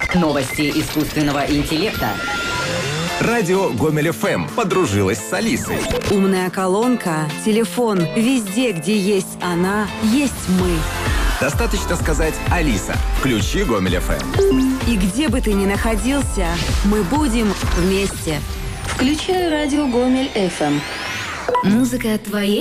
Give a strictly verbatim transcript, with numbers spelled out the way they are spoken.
Новости искусственного интеллекта. Радио Гомель эф эм подружилась с Алисой. Умная колонка, телефон, везде, где есть она, есть мы. Достаточно сказать: «Алиса, включи Гомель эф эм». И где бы ты ни находился, мы будем вместе. Включай радио Гомель эф эм. Музыка твоей